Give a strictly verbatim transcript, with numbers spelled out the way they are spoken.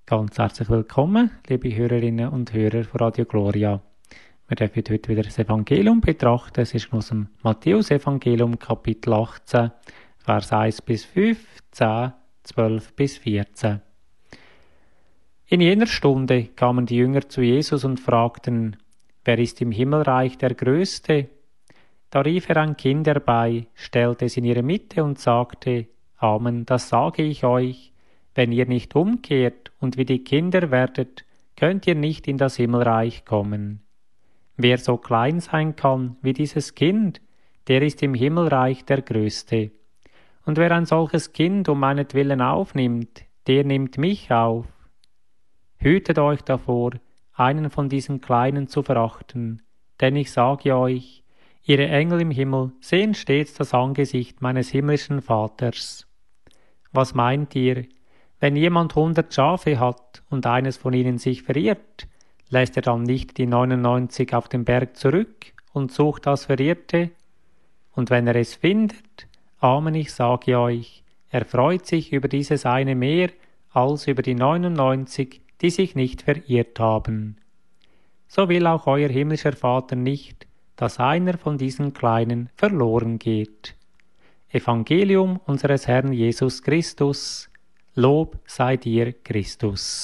Ganz herzlich willkommen, liebe Hörerinnen und Hörer von Radio Gloria. Wir dürfen heute wieder das Evangelium betrachten. Es ist aus dem Matthäus-Evangelium, Kapitel achtzehn, Vers eins bis fünf, zehn, zwölf bis vierzehn. In jener Stunde kamen die Jünger zu Jesus und fragten: Wer ist im Himmelreich der Größte? Da rief er ein Kind herbei, stellte es in ihre Mitte und sagte: Amen, das sage ich euch. Wenn ihr nicht umkehrt und wie die Kinder werdet, könnt ihr nicht in das Himmelreich kommen. Wer so klein sein kann wie dieses Kind, der ist im Himmelreich der Größte. Und wer ein solches Kind um meinetwillen aufnimmt, der nimmt mich auf. Hütet euch davor, einen von diesen Kleinen zu verachten, denn ich sage euch, ihre Engel im Himmel sehen stets das Angesicht meines himmlischen Vaters. Was meint ihr? Wenn jemand hundert Schafe hat und eines von ihnen sich verirrt, lässt er dann nicht die neunundneunzig auf dem Berg zurück und sucht das Verirrte? Und wenn er es findet, Amen, ich sage euch, er freut sich über dieses eine mehr als über die neunundneunzig, die sich nicht verirrt haben. So will auch euer himmlischer Vater nicht, dass einer von diesen Kleinen verloren geht. Evangelium unseres Herrn Jesus Christus. Lob sei dir, Christus.